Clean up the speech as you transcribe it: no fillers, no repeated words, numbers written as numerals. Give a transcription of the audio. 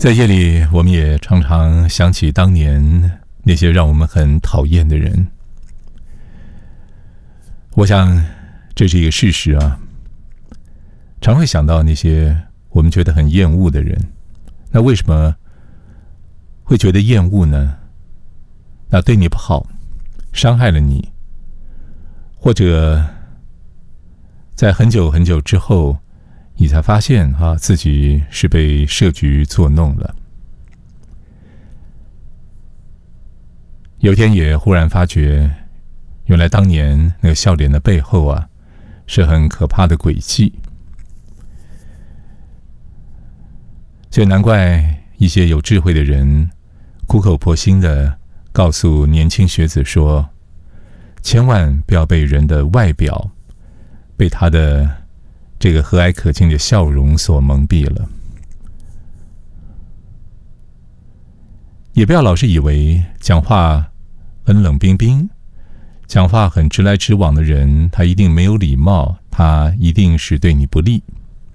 在夜里，我们也常常想起当年那些让我们很讨厌的人。我想这是一个事实啊，常会想到那些我们觉得很厌恶的人。那为什么会觉得厌恶呢？那对你不好，伤害了你，或者在很久很久之后，你才发现自己是被设局作弄了。有一天也忽然发觉，原来当年那个笑脸的背后是很可怕的诡计。所以难怪一些有智慧的人苦口婆心的告诉年轻学子说，千万不要被人的外表，被他的这个和蔼可亲的笑容所蒙蔽了。也不要老是以为讲话很冷冰冰，讲话很直来直往的人，他一定没有礼貌，他一定是对你不利。